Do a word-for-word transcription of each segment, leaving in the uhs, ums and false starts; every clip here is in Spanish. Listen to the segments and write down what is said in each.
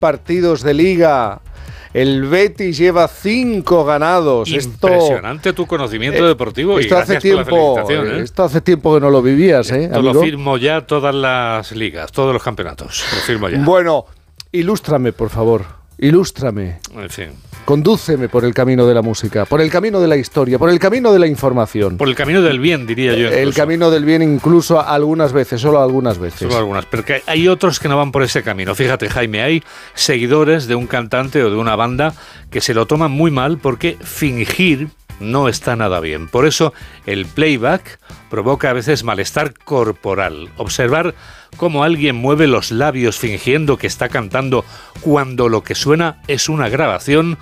partidos de Liga. El Betis lleva cinco ganados. Impresionante esto, tu conocimiento eh, deportivo esto y hace gracias tiempo, por la felicitación. ¿eh? Esto hace tiempo que no lo vivías, ¿eh? Esto amigo? Lo firmo ya todas las ligas, todos los campeonatos. Lo firmo ya. Bueno, ilústrame, por favor. Ilústrame. En fin. Condúceme por el camino de la música, por el camino de la historia, por el camino de la información. Por el camino del bien, diría yo. Incluso. El camino del bien incluso algunas veces, solo algunas veces. Solo algunas, pero que hay otros que no van por ese camino. Fíjate, Jaime, hay seguidores de un cantante o de una banda que se lo toman muy mal porque fingir no está nada bien. Por eso el playback provoca a veces malestar corporal. Observar cómo alguien mueve los labios fingiendo que está cantando cuando lo que suena es una grabación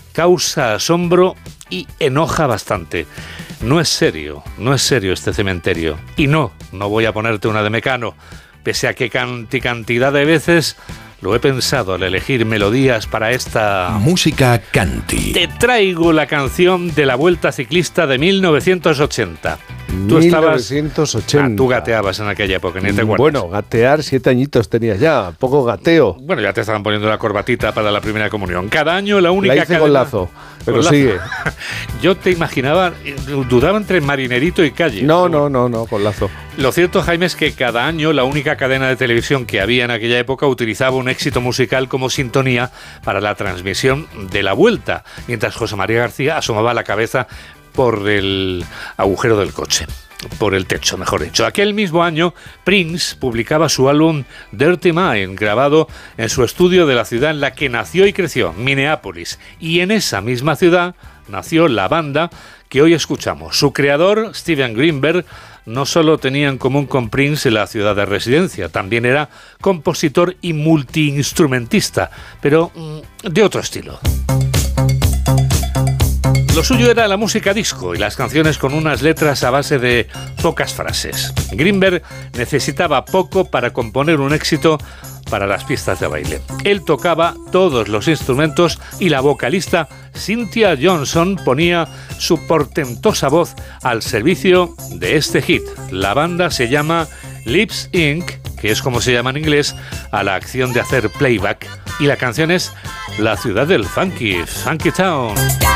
causa asombro y enoja bastante. No es serio, no es serio este cementerio. Y no, no voy a ponerte una de Mecano, pese a que canti cantidad de veces lo he pensado al elegir melodías para esta... Música Canti. Te traigo la canción de la Vuelta Ciclista de mil novecientos ochenta. Tú mil novecientos ochenta. Ah, tú gateabas en aquella época, ni te acuerdas. Bueno, gatear, siete añitos tenías ya, poco gateo. Bueno, ya te estaban poniendo la corbatita para la primera comunión. Cada año la única la hice cadena... con lazo, pero con sigue. Lazo. Yo te imaginaba, dudaba entre marinerito y calle. No, no, no, no, con lazo. Lo cierto, Jaime, es que cada año la única cadena de televisión que había en aquella época utilizaba un éxito musical como sintonía para la transmisión de la Vuelta, mientras José María García asomaba la cabeza por el agujero del coche. Por el techo, mejor dicho. Aquel mismo año, Prince publicaba su álbum Dirty Mind, grabado en su estudio de la ciudad en la que nació y creció, Minneapolis. Y en esa misma ciudad nació la banda que hoy escuchamos. Su creador, Steven Greenberg, no solo tenía en común con Prince la ciudad de residencia, también era compositor y multiinstrumentista, pero mm, de otro estilo. Lo suyo era la música disco y las canciones con unas letras a base de pocas frases. Greenberg necesitaba poco para componer un éxito para las pistas de baile. Él tocaba todos los instrumentos y la vocalista Cynthia Johnson ponía su portentosa voz al servicio de este hit. La banda se llama Lips incorporated, que es como se llama en inglés a la acción de hacer playback, y la canción es La ciudad del funky, Funky Town.